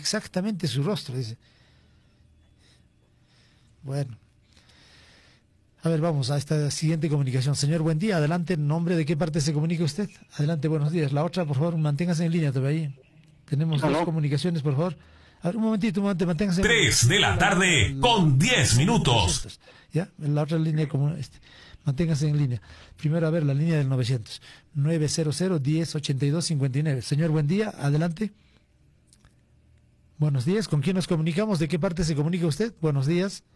exactamente su rostro, dice. Bueno. A ver, vamos a esta siguiente comunicación. Señor, buen día. Adelante, ¿en nombre de qué parte se comunica usted? Adelante, buenos días. La otra, por favor, manténgase en línea todavía ahí. Tenemos dos comunicaciones, por favor. A ver, un momentito, manténgase en línea. 3 de la tarde con 10 minutos. Ya, en la otra línea común, manténgase en línea. Primero, a ver, la línea del 900. 900-10-82-59. Señor, buen día. Adelante. Buenos días. ¿Con quién nos comunicamos? ¿De qué parte se comunica usted? Buenos días.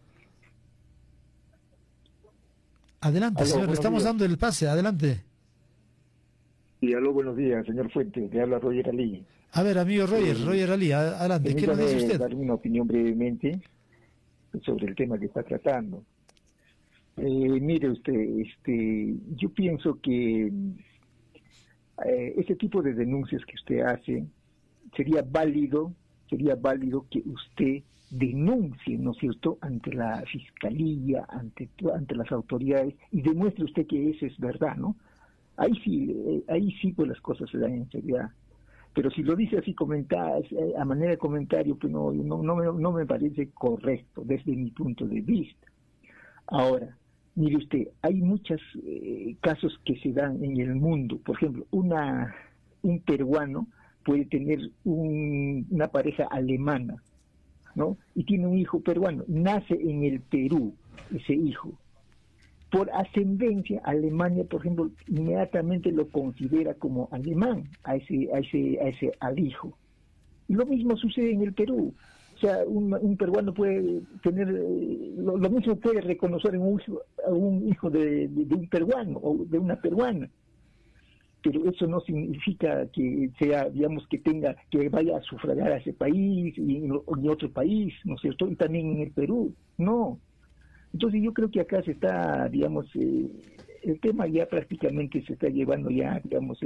Adelante, aló, señor, le estamos días. dando el pase, adelante. Sí, aló, buenos días, señor Fuente, le habla Roger Ali. A ver, amigo Roger Ali, adelante, ¿qué nos dice usted? Darle una opinión brevemente sobre el tema que está tratando. Mire usted, yo pienso que ese tipo de denuncias que usted hace, sería válido que usted denuncie, ¿no es cierto?, ante la fiscalía, ante las autoridades, y demuestre usted que eso es verdad, ¿no? Ahí sí pues las cosas se dan en seriedad. Pero si lo dice así a manera de comentario, pues no me parece correcto desde mi punto de vista. Ahora, mire usted, hay muchos casos que se dan en el mundo. Por ejemplo, un peruano puede tener una pareja alemana, ¿no? Y tiene un hijo peruano, nace en el Perú ese hijo. Por ascendencia, Alemania, por ejemplo, inmediatamente lo considera como alemán al hijo. Y lo mismo sucede en el Perú. O sea, un peruano puede tener, lo mismo puede reconocer a un hijo de un peruano o de una peruana. Pero eso no significa que sea, digamos, que vaya a sufragar a ese país y en otro país, ¿no es cierto? Y también en el Perú, no. Entonces yo creo que acá se está, digamos, el tema ya prácticamente se está llevando ya, digamos,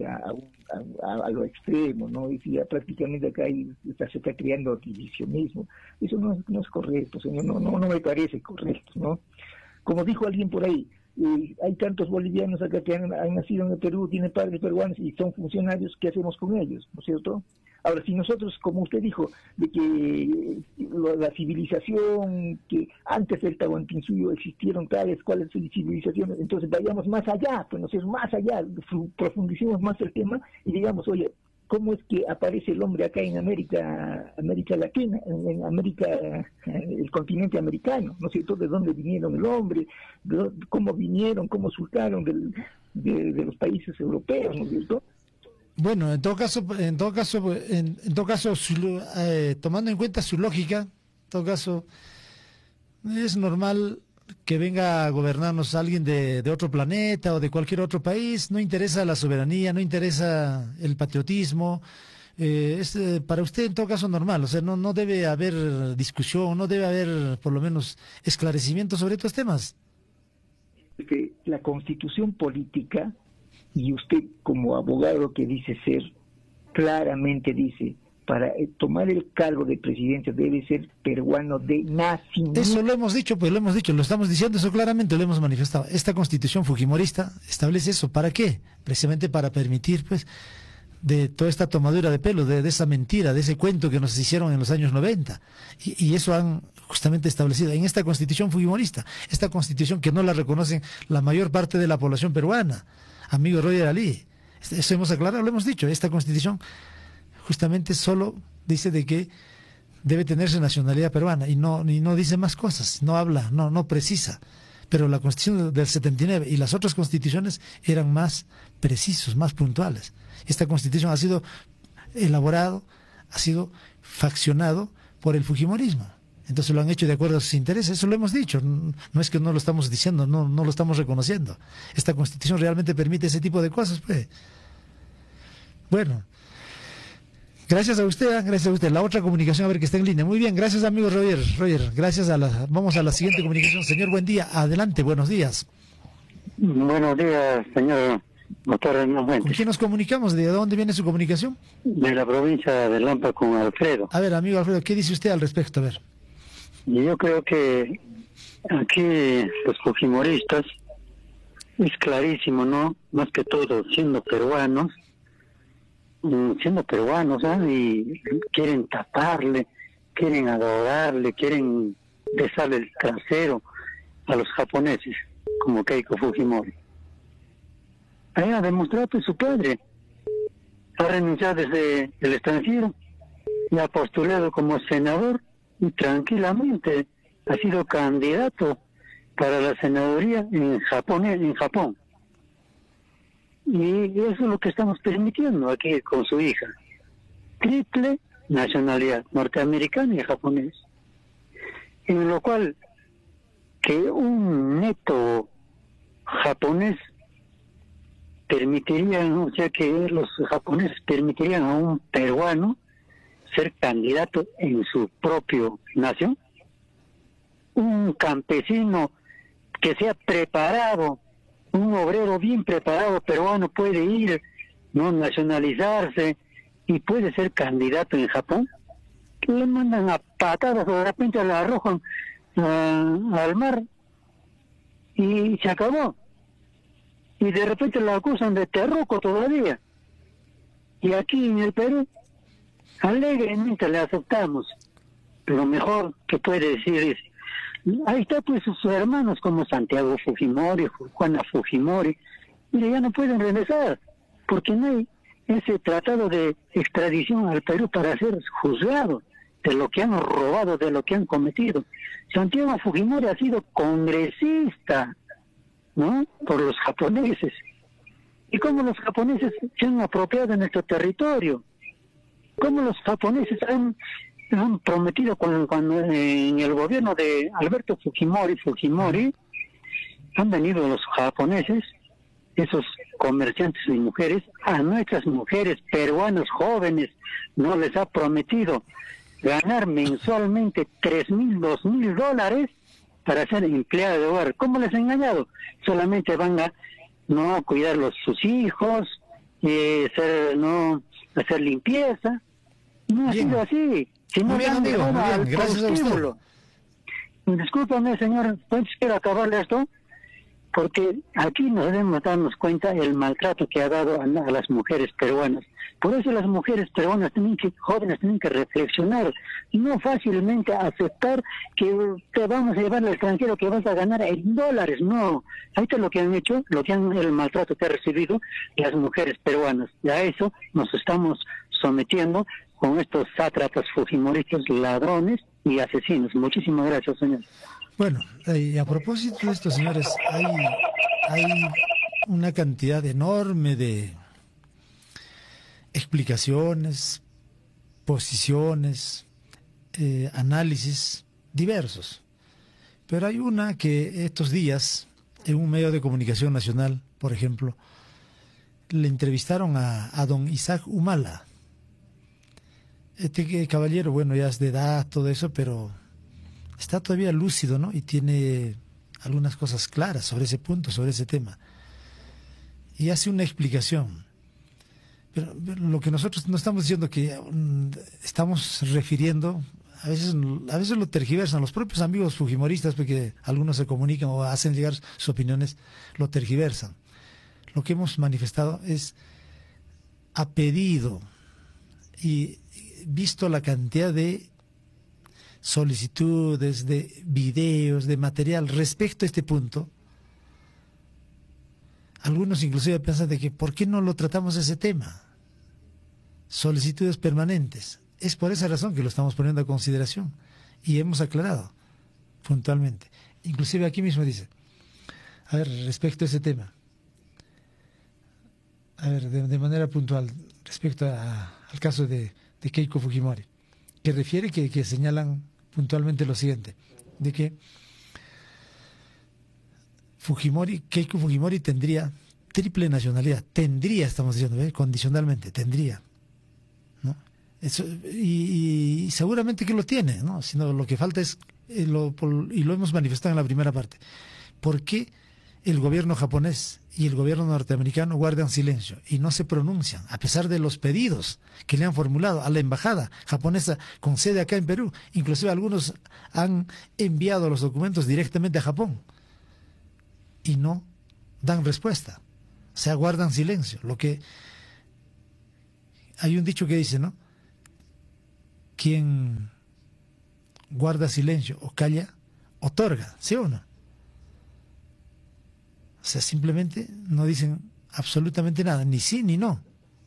a lo extremo, ¿no? Y ya prácticamente acá se está creando divisionismo. Eso no es correcto, señor, no me parece correcto, ¿no? Como dijo alguien por ahí, hay tantos bolivianos acá que han nacido en el Perú, tienen padres peruanos y son funcionarios, ¿qué hacemos con ellos? ¿No es cierto? Ahora, si nosotros, como usted dijo, de que la civilización, que antes del Tahuantinsuyo existieron cuáles civilizaciones, entonces vayamos más allá, pues no sé, más allá, profundicemos más el tema y digamos, oye, ¿cómo es que aparece el hombre acá en América Latina, en América, el continente americano? ¿No es cierto? ¿De dónde vinieron el hombre? ¿Cómo vinieron? ¿Cómo surcaron de los países europeos? ¿No es cierto? Bueno, en todo caso, tomando en cuenta su lógica, en todo caso, es normal que venga a gobernarnos alguien de otro planeta o de cualquier otro país. No interesa la soberanía, no interesa el patriotismo. Es para usted en todo caso normal, o sea, no debe haber discusión, no debe haber por lo menos esclarecimiento sobre estos temas. Que la Constitución política, y usted como abogado que dice ser, claramente dice, para tomar el cargo de presidencia debe ser peruano de nacimiento. Eso lo hemos dicho, pues lo estamos diciendo, eso claramente lo hemos manifestado. Esta constitución fujimorista establece eso, ¿para qué? Precisamente para permitir, pues, de toda esta tomadura de pelo, de esa mentira, de ese cuento que nos hicieron en los años 90. Y eso han justamente establecido en esta constitución fujimorista, esta constitución que no la reconocen la mayor parte de la población peruana. Amigo Roger Ali, eso hemos aclarado, lo hemos dicho, esta constitución justamente solo dice de que debe tenerse nacionalidad peruana y no dice más cosas, no habla, no precisa. Pero la constitución del 79 y las otras constituciones eran más precisos, más puntuales. Esta constitución ha sido elaborado, ha sido faccionado por el fujimorismo. Entonces lo han hecho de acuerdo a sus intereses, eso lo hemos dicho, no es que no lo estamos diciendo, no lo estamos reconociendo. Esta constitución realmente permite ese tipo de cosas, pues. Bueno, gracias a usted, gracias a usted. La otra comunicación, a ver que está en línea. Muy bien, gracias amigo Roger, gracias vamos a la siguiente comunicación. Señor, buen día, adelante, buenos días. Buenos días, señor doctor Hernán Fuentes. ¿Con quién nos comunicamos? ¿De dónde viene su comunicación? De la provincia de Lampa con Alfredo. A ver, amigo Alfredo, ¿qué dice usted al respecto? A ver. Yo creo que aquí los fujimoristas es clarísimo, ¿no? Más que todo, siendo peruanos, siendo peruanos, y quieren taparle, quieren adorarle, quieren besarle el trasero a los japoneses, como Keiko Fujimori. Ahí ha demostrado que su padre ha renunciado desde el extranjero y ha postulado como senador y tranquilamente ha sido candidato para la senaduría en Japón. Y eso es lo que estamos permitiendo aquí con su hija. Triple nacionalidad, norteamericana y japonés. En lo cual, que un neto japonés permitirían, o sea que los japoneses permitirían a un peruano ser candidato en su propio nación. Un campesino que sea preparado, un obrero bien preparado peruano puede ir, no nacionalizarse y puede ser candidato en Japón. Le mandan a patadas o de repente la arrojan al mar y se acabó. Y de repente la acusan de terruco todavía. Y aquí en el Perú, alegremente le aceptamos. Lo mejor que puede decir es, ahí está pues sus hermanos como Santiago Fujimori, Juana Fujimori, mire, ya no pueden regresar, porque no hay ese tratado de extradición al Perú para ser juzgado de lo que han robado, de lo que han cometido. Santiago Fujimori ha sido congresista, ¿no?, por los japoneses. ¿Y cómo los japoneses se han apropiado de nuestro territorio? ¿Cómo los japoneses han prometido cuando en el gobierno de Alberto Fujimori, han venido los japoneses, esos comerciantes y mujeres, a nuestras mujeres peruanas jóvenes, no les ha prometido ganar mensualmente $3,000, $2,000 para ser empleada de hogar? ¿Cómo les ha engañado? Solamente van a cuidar sus hijos, hacer limpieza. No ha sido así. Si no, bien, amigo, muy bien, gracias a usted. Discúlpame, señor, quiero acabarle esto, porque aquí nos debemos darnos cuenta del maltrato que ha dado a las mujeres peruanas. Por eso las mujeres peruanas jóvenes tienen que reflexionar, y no fácilmente aceptar que te vamos a llevar al extranjero, que vas a ganar en dólares. No, ahí está lo que han hecho, el maltrato que han recibido las mujeres peruanas. Y a eso nos estamos sometiendo con estos sátrapas fujimoristas, ladrones y asesinos. Muchísimas gracias, señor. Bueno, y a propósito de esto, señores, hay una cantidad enorme de explicaciones, posiciones, análisis diversos. Pero hay una que estos días, en un medio de comunicación nacional, por ejemplo, le entrevistaron a don Isaac Humala. Este caballero, bueno, ya es de edad, todo eso, pero está todavía lúcido, ¿no? Y tiene algunas cosas claras sobre ese punto, sobre ese tema. Y hace una explicación. Pero lo que nosotros no estamos diciendo, que estamos refiriendo, a veces lo tergiversan los propios amigos fujimoristas, porque algunos se comunican o hacen llegar sus opiniones, lo tergiversan. Lo que hemos manifestado es, a pedido y visto la cantidad de solicitudes, de videos, de material respecto a este punto, algunos inclusive piensan de que ¿por qué no lo tratamos ese tema? Solicitudes permanentes. Es por esa razón que lo estamos poniendo a consideración y hemos aclarado puntualmente. Inclusive aquí mismo dice, a ver, respecto a ese tema, a ver, de manera puntual, respecto al caso de Keiko Fujimori, que refiere que señalan puntualmente lo siguiente, de que Keiko Fujimori tendría triple nacionalidad, estamos diciendo, condicionalmente, tendría, ¿no? Eso, y seguramente que lo tiene, ¿no? Sino lo que falta es, y lo hemos manifestado en la primera parte, ¿por qué el gobierno japonés y el gobierno norteamericano guardan silencio y no se pronuncian, a pesar de los pedidos que le han formulado a la embajada japonesa con sede acá en Perú? Inclusive algunos han enviado los documentos directamente a Japón y no dan respuesta, o sea, guardan silencio, lo que hay un dicho que dice, ¿no? Quien guarda silencio o calla, otorga, ¿sí o no? O sea, simplemente no dicen absolutamente nada, ni sí ni no.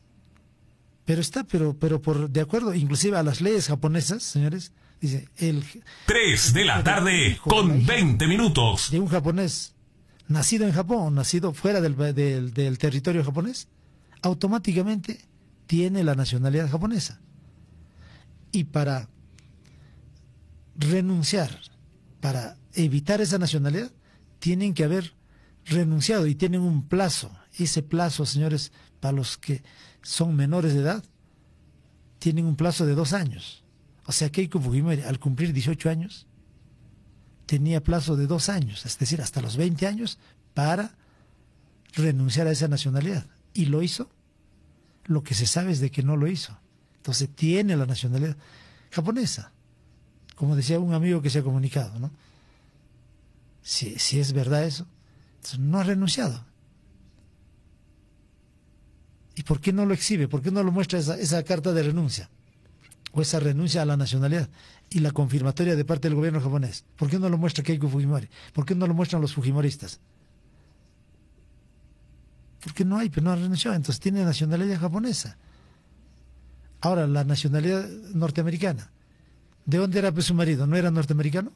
Pero de acuerdo inclusive a las leyes japonesas, señores, dice 3 de la tarde con 20 minutos. De un japonés nacido en Japón, nacido fuera del territorio japonés, automáticamente tiene la nacionalidad japonesa. Y para renunciar, para evitar esa nacionalidad, tienen que haber renunciado y tienen un plazo. Ese plazo, señores, para los que son menores de edad, tienen un plazo de 2 años. O sea, Keiko Fujimori, al cumplir 18 años, tenía plazo de 2 años, es decir, hasta los 20 años, para renunciar a esa nacionalidad. Y lo hizo. Lo que se sabe es de que no lo hizo. Entonces tiene la nacionalidad japonesa. Como decía un amigo que se ha comunicado, ¿no? Si es verdad eso, entonces no ha renunciado. ¿Y por qué no lo exhibe? ¿Por qué no lo muestra esa carta de renuncia? O esa renuncia a la nacionalidad y la confirmatoria de parte del gobierno japonés. ¿Por qué no lo muestra Keiko Fujimori? ¿Por qué no lo muestran los fujimoristas? Porque no hay, pero no ha renunciado. Entonces tiene nacionalidad japonesa. Ahora, la nacionalidad norteamericana. ¿De dónde era pues su marido? ¿No era norteamericano?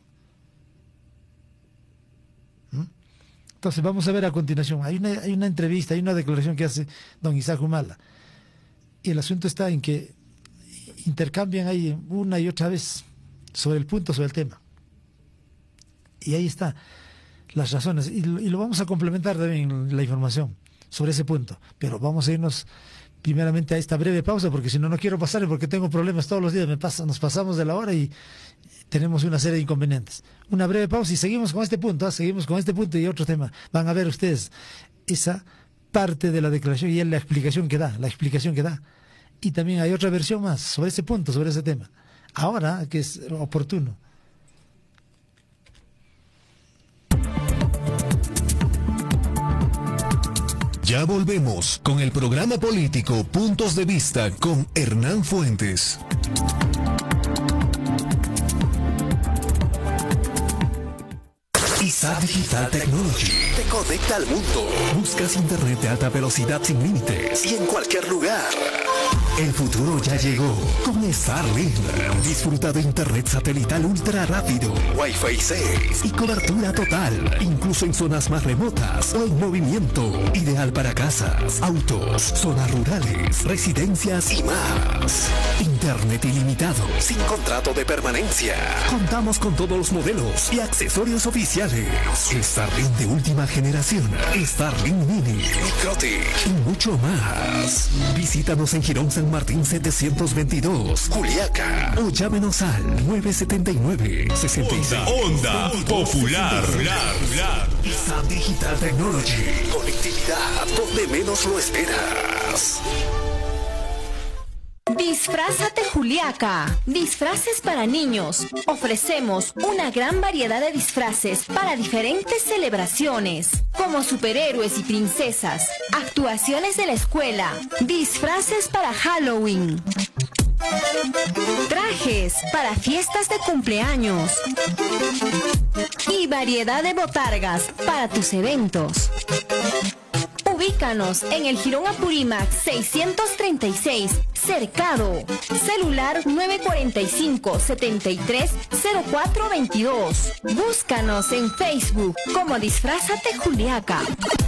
Entonces vamos a ver a continuación. Hay una entrevista, hay una declaración que hace don Isaac Humala. Y el asunto está en que intercambian ahí una y otra vez sobre el punto, sobre el tema. Y ahí está las razones. Y lo vamos a complementar también la información sobre ese punto. Pero vamos a irnos primeramente a esta breve pausa, porque si no, no quiero pasar, porque tengo problemas todos los días. Nos pasamos de la hora y tenemos una serie de inconvenientes. Una breve pausa y seguimos con este punto. Seguimos con este punto y otro tema. Van a ver ustedes esa parte de la declaración y la explicación que da. Y también hay otra versión más sobre ese punto, sobre ese tema. Ahora, que es oportuno. Ya volvemos con el programa político Puntos de Vista con Hernán Fuentes. ISA Digital Technology te conecta al mundo. Buscas internet de alta velocidad sin límites y en cualquier lugar. El futuro ya llegó con Starlink. Disfruta de internet satelital ultra rápido, Wi-Fi 6 y cobertura total, incluso en zonas más remotas o en movimiento. Ideal para casas, autos, zonas rurales, residencias y más. Internet ilimitado, sin contrato de permanencia. Contamos con todos los modelos y accesorios oficiales. Starlink de última generación, Starlink Mini, Microtic y mucho más. Visítanos en Girón San Martín 722, Juliaca, o llámenos al 979-66. Onda Popular. ISA Digital Technology. Conectividad donde menos lo esperas. Disfrázate Juliaca. Disfraces para niños. Ofrecemos una gran variedad de disfraces para diferentes celebraciones, como superhéroes y princesas, actuaciones de la escuela, disfraces para Halloween, trajes para fiestas de cumpleaños y variedad de botargas para tus eventos. Ubícanos en el Jirón Apurímac 636, Cercado. Celular 945-730422. Búscanos en Facebook como Disfrázate Juliaca.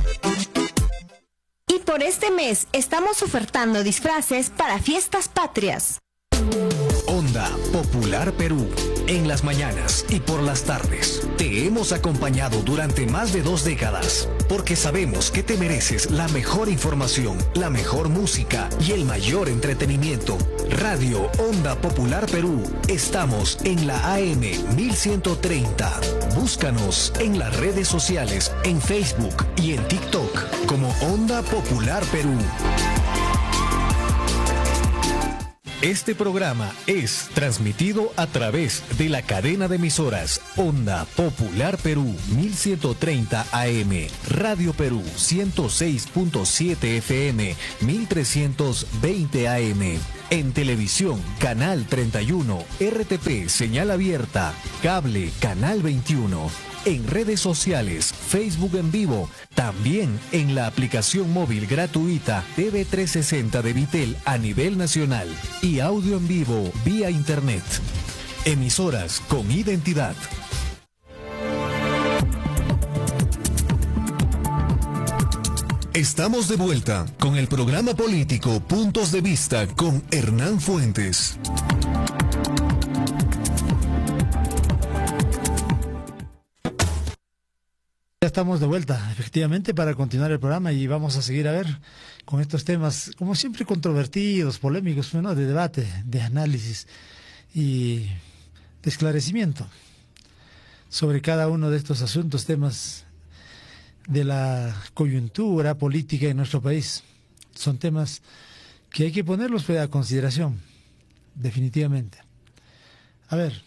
Y por este mes estamos ofertando disfraces para fiestas patrias. Onda Popular Perú. En las mañanas y por las tardes. Te hemos acompañado durante más de 2 décadas, porque sabemos que te mereces la mejor información, la mejor música y el mayor entretenimiento. Radio Onda Popular Perú. Estamos en la AM 1130. Búscanos en las redes sociales, en Facebook y en TikTok como Onda Popular Perú. Este programa es transmitido a través de la cadena de emisoras Onda Popular Perú 1130 AM, Radio Perú 106.7 FM 1320 AM, en televisión Canal 31, RTP Señal Abierta, Cable Canal 21, en redes sociales, Facebook en vivo, también en la aplicación móvil gratuita TV360 de Vitel a nivel nacional y audio en vivo vía internet. Emisoras con identidad. Estamos de vuelta con el programa político Puntos de Vista con Hernán Fuentes. Ya estamos de vuelta, efectivamente, para continuar el programa y vamos a seguir a ver con estos temas, como siempre, controvertidos, polémicos, ¿no? De debate, de análisis y de esclarecimiento sobre cada uno de estos asuntos, temas de la coyuntura política en nuestro país. Son temas que hay que ponerlos a consideración, definitivamente. A ver,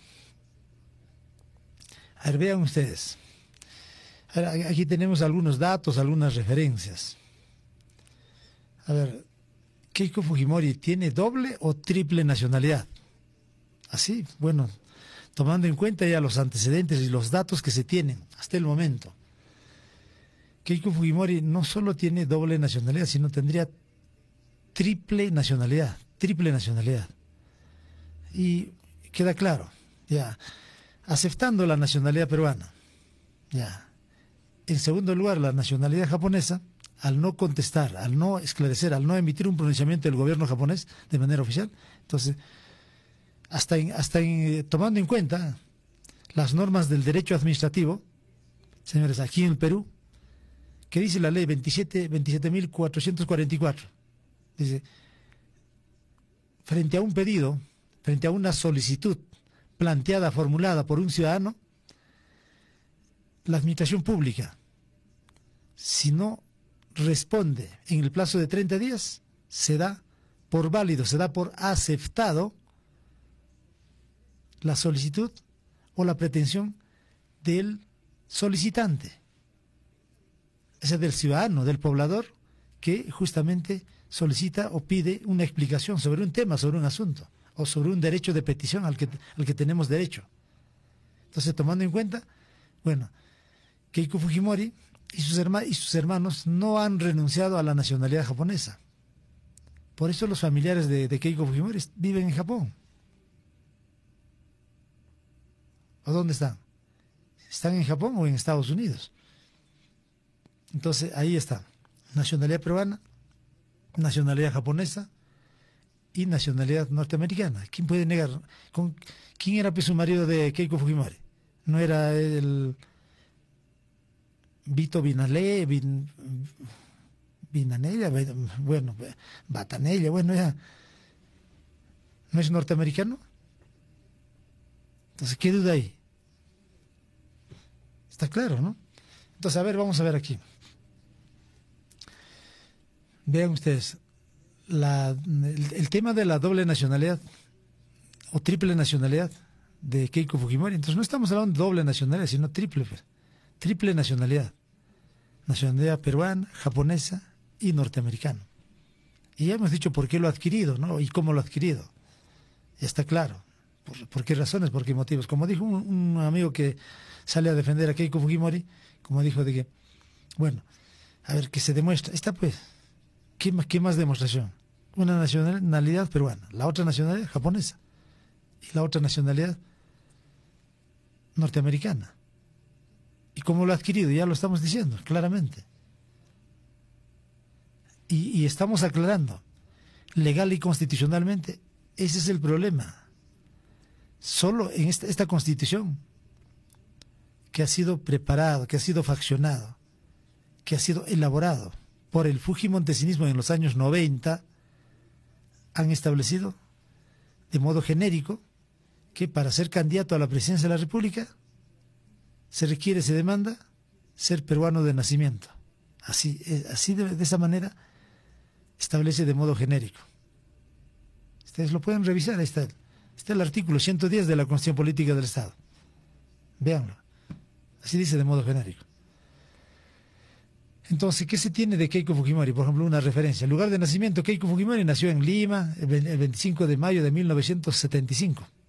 vean ustedes. Aquí tenemos algunos datos, algunas referencias. A ver, Keiko Fujimori tiene doble o triple nacionalidad. Así, bueno, tomando en cuenta ya los antecedentes y los datos que se tienen hasta el momento. Keiko Fujimori no solo tiene doble nacionalidad, sino tendría triple nacionalidad. Y queda claro, ya, aceptando la nacionalidad peruana, ya. En segundo lugar, la nacionalidad japonesa, al no contestar, al no esclarecer, al no emitir un pronunciamiento del gobierno japonés de manera oficial, entonces, tomando en cuenta las normas del derecho administrativo, señores, aquí en el Perú, que dice la ley 27.444, dice, frente a un pedido, frente a una solicitud planteada, formulada por un ciudadano, la administración pública, si no responde en el plazo de 30 días, se da por válido, se da por aceptado la solicitud o la pretensión del solicitante, es decir, del ciudadano, del poblador, que justamente solicita o pide una explicación sobre un tema, sobre un asunto, o sobre un derecho de petición al que tenemos derecho. Entonces, tomando en cuenta, bueno, Keiko Fujimori y sus hermanos no han renunciado a la nacionalidad japonesa. Por eso los familiares de Keiko Fujimori viven en Japón. ¿O dónde están? ¿Están en Japón o en Estados Unidos? Entonces, ahí está. Nacionalidad peruana, nacionalidad japonesa y nacionalidad norteamericana. ¿Quién puede negar? ¿Quién era pues su marido de Keiko Fujimori? ¿No era el Vito Binanella, bueno, Batanella, bueno, ya, ¿no es norteamericano? Entonces, ¿qué duda hay? Está claro, ¿no? Entonces, a ver, vamos a ver aquí. Vean ustedes, el tema de la doble nacionalidad o triple nacionalidad de Keiko Fujimori. Entonces, no estamos hablando de doble nacionalidad, sino triple nacionalidad. Nacionalidad peruana, japonesa y norteamericana. Y ya hemos dicho por qué lo ha adquirido, ¿no? Y cómo lo ha adquirido. Ya está claro. ¿Por qué razones? ¿Por qué motivos? Como dijo un amigo que sale a defender a Keiko Fujimori, como dijo de que, bueno, a ver, que se demuestra. Está pues, ¿qué más demostración? Una nacionalidad peruana, la otra nacionalidad japonesa y la otra nacionalidad norteamericana. ¿Y cómo lo ha adquirido? Ya lo estamos diciendo, claramente. Y estamos aclarando, legal y constitucionalmente, ese es el problema. Solo en esta Constitución, que ha sido preparado, que ha sido faccionado, que ha sido elaborado por el fujimontesinismo en los años 90, han establecido de modo genérico que para ser candidato a la presidencia de la República se demanda ser peruano de nacimiento. Así de esa manera establece de modo genérico. Ustedes lo pueden revisar, ahí está el artículo 110 de la Constitución Política del Estado. Véanlo. Así dice de modo genérico. Entonces, ¿qué se tiene de Keiko Fujimori? Por ejemplo, una referencia. El lugar de nacimiento, Keiko Fujimori nació en Lima el 25 de mayo de 1975.